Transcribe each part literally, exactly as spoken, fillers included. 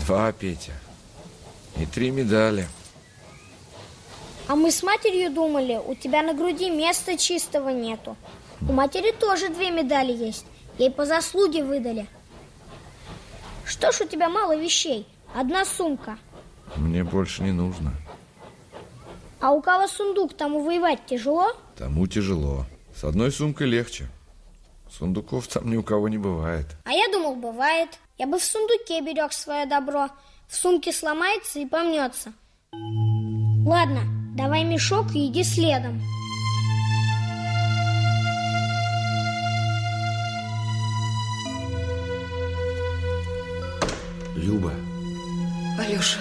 Два, Петя. И три медали. А мы с матерью думали, у тебя на груди места чистого нету. У матери тоже две медали есть. Ей по заслуге выдали. Что ж у тебя мало вещей? Одна сумка. Мне больше не нужно. А у кого сундук, тому воевать тяжело? Тому тяжело. С одной сумкой легче. Сундуков там ни у кого не бывает. А я думал, бывает. Я бы в сундуке берег свое добро. В сумке сломается и помнется. Ладно, давай мешок и иди следом. Люба. Алёша.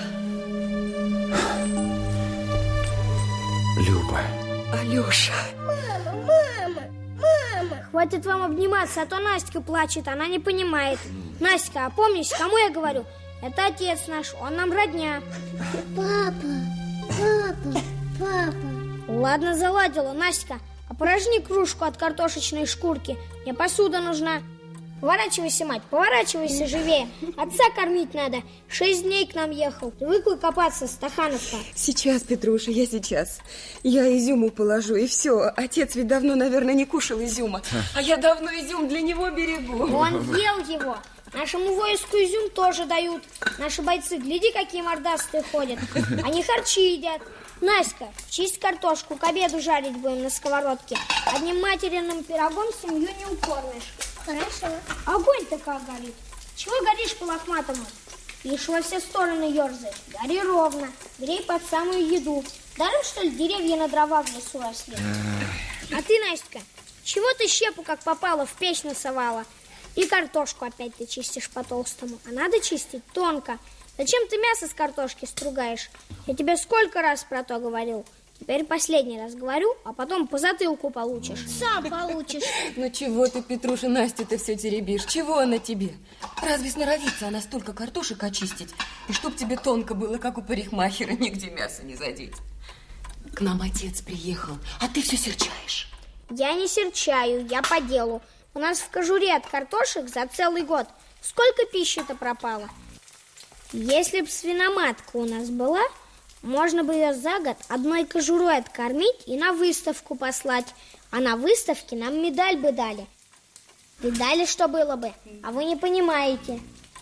Люба. Алёша. Мама, мама, мама. Хватит вам обниматься, а то Настя плачет, она не понимает. Настя, опомнись, кому я говорю? Это отец наш, он нам родня. Папа, папа, папа. Ладно, заладила, Настя. Опорожни кружку от картошечной шкурки. Мне посуда нужна. Поворачивайся, мать, поворачивайся живее. Отца кормить надо. Шесть дней к нам ехал. Привыкла копаться, стахановка. Сейчас, Петруша, я сейчас. Я изюму положу, и все. Отец ведь давно, наверное, не кушал изюма. А я давно изюм для него берегу. Он ел его. Нашему войску изюм тоже дают. Наши бойцы, гляди, какие мордастые ходят. Они харчи едят. Наська, чисть картошку, к обеду жарить будем на сковородке. Одним материным пирогом семью не укормишь. Хорошо. Огонь-то как горит. Чего горишь по-лохматому? Ишь во все стороны ерзай. Гори ровно, грей под самую еду. Даром, что ли, деревья на дрова в лесу росли? А ты, Настя, чего ты щепу как попало в печь насовала? И картошку опять ты чистишь по-толстому. А надо чистить тонко. Зачем ты мясо с картошки стругаешь? Я тебе сколько раз про то говорил. Теперь последний раз говорю, а потом по затылку получишь. Сам получишь. Ну чего ты, Петруша, Настю-то все теребишь? Чего она тебе? Разве сноровится она столько картошек очистить? И чтоб тебе тонко было, как у парикмахера, нигде мясо не задеть. К нам отец приехал, а ты все серчаешь. Я не серчаю, я по делу. У нас в кожуре от картошек за целый год сколько пищи-то пропало. Если б свиноматка у нас была, можно бы ее за год одной кожурой откормить и на выставку послать. А на выставке нам медаль бы дали. Видали, что было бы? А вы не понимаете.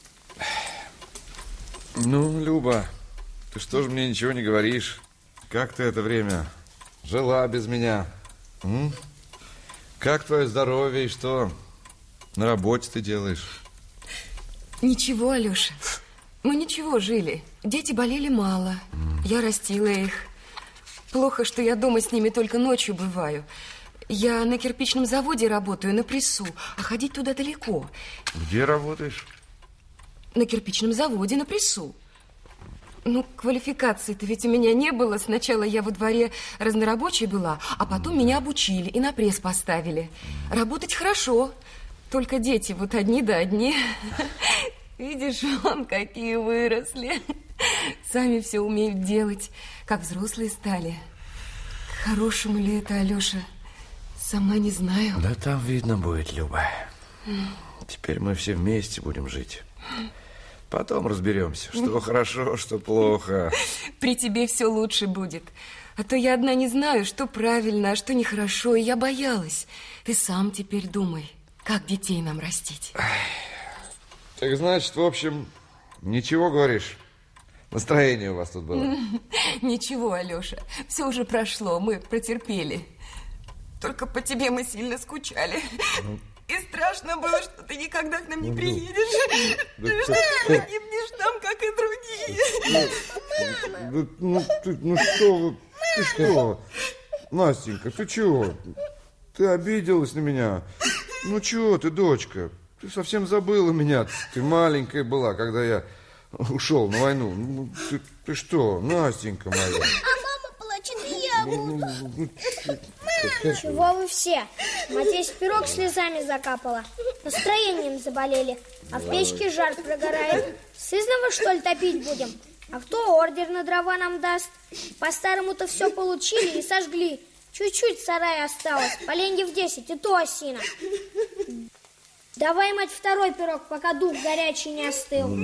Ну, Люба, ты что же мне ничего не говоришь? Как ты это время жила без меня? М? Как твое здоровье и что на работе ты делаешь? Ничего, Алёша. Мы ничего жили. Дети болели мало. Я растила их. Плохо, что я дома с ними только ночью бываю. Я на кирпичном заводе работаю, на прессу, а ходить туда далеко. Где работаешь? На кирпичном заводе, на прессу. Ну, квалификации-то ведь у меня не было. Сначала я во дворе разнорабочей была, а потом меня обучили и на пресс поставили. Работать хорошо, только дети вот одни да одни. Видишь, вон какие выросли. Сами все умеют делать, как взрослые стали. К хорошему ли это, Алёша, сама не знаю. Да там видно будет, Люба. Теперь мы все вместе будем жить. Потом разберемся, что хорошо, что плохо. При тебе все лучше будет. А то я одна не знаю, что правильно, а что нехорошо, и я боялась. Ты сам теперь думай, как детей нам растить. Так значит, в общем, ничего говоришь? Настроение у вас тут было? Ничего, Алёша, все уже прошло, мы протерпели. Только по тебе мы сильно скучали. Ну. И страшно было, что ты никогда к нам не приедешь. Да, ты да, погибнешь там, как и другие. Да, да, ну, ты, ну что вы, ты что? Настенька, ты чего? Ты обиделась на меня? Ну чего ты, дочка? Ты совсем забыла меня. Ты маленькая была, когда я ушел на войну. Ну, ты, ты что, Настенька моя? А мама плачет, и я буду. Чего вы все? Мать весь пирог слезами закапала. Настроением заболели. А в печке жар прогорает. Сызново, что ли, топить будем? А кто ордер на дрова нам даст? По-старому-то все получили и сожгли. Чуть-чуть сарая осталось. Поленьев десять, и то осина. Давай, мать, второй пирог, пока дух горячий не остыл.